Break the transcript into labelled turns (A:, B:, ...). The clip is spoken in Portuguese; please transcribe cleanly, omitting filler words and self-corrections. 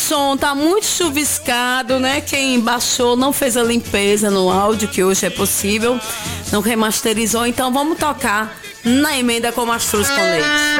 A: som tá muito chuviscado, né? Quem baixou não fez a limpeza no áudio, que hoje é possível, não remasterizou, então vamos tocar na emenda com mastruz com leite.